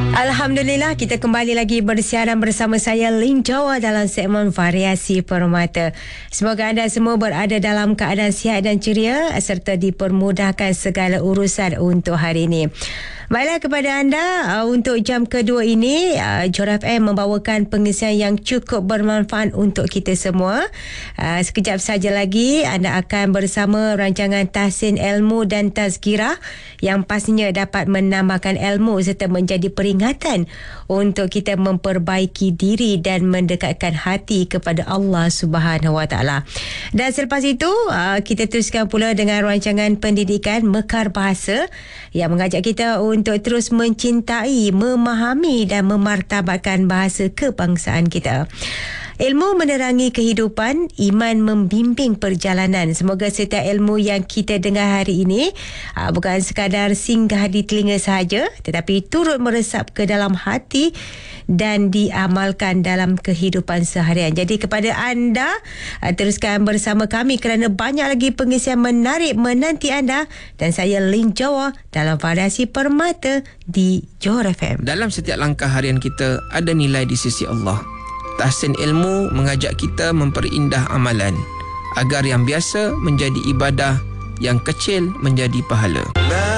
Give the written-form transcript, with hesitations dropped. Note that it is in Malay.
Alhamdulillah, kita kembali lagi bersiaran bersama saya Lin Jawa dalam segmen Variasi Permata. Semoga anda semua berada dalam keadaan sihat dan ceria serta dipermudahkan segala urusan untuk hari ini. Baiklah, kepada anda untuk jam kedua ini, Johor FM membawakan pengisian yang cukup bermanfaat untuk kita semua. Sekejap saja lagi anda akan bersama rancangan Tahsin Ilmu dan Tazkirah yang pastinya dapat menambahkan ilmu serta menjadi peringatan untuk kita memperbaiki diri dan mendekatkan hati kepada Allah Subhanahu Wa Taala. Dan selepas itu kita teruskan pula dengan rancangan pendidikan Mekar Bahasa yang mengajak kita untuk terus mencintai, memahami dan memartabatkan bahasa kebangsaan kita. Ilmu menerangi kehidupan, iman membimbing perjalanan. Semoga setiap ilmu yang kita dengar hari ini bukan sekadar singgah di telinga sahaja, tetapi turut meresap ke dalam hati dan diamalkan dalam kehidupan seharian. Jadi kepada anda, teruskan bersama kami kerana banyak lagi pengisian menarik menanti anda dan saya Lin Jawa dalam Variasi Permata di Johor FM. Dalam setiap langkah harian kita ada nilai di sisi Allah. Tahsin ilmu mengajak kita memperindah amalan agar yang biasa menjadi ibadah, yang kecil menjadi pahala.